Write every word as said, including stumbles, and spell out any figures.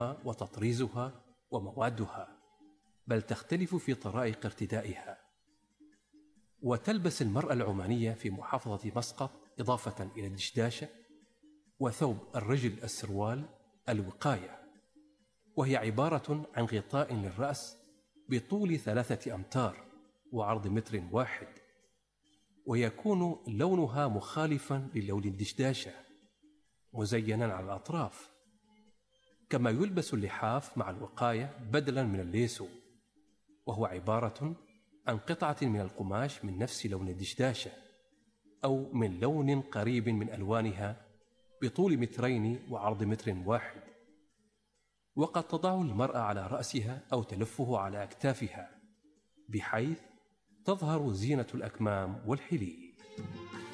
وتطريزها وموادها، بل تختلف في طرائق ارتدائها. وتلبس المرأة العمانية في محافظة مسقط إضافة إلى الدشداشة وثوب الرجل السروال الوقاية، وهي عبارة عن غطاء للرأس بطول ثلاثة أمتار وعرض متر واحد، ويكون لونها مخالفا للون الدشداشة مزينا على الأطراف. كما يلبس اللحاف مع الوقاية بدلا من الليسو، وهو عبارة عن قطعة من القماش من نفس لون الدشداشة أو من لون قريب من ألوانها بطول مترين وعرض متر واحد. وقد تضع المرأة على رأسها أو تلفه على أكتافها، بحيث تظهر زينة الأكمام والحلي.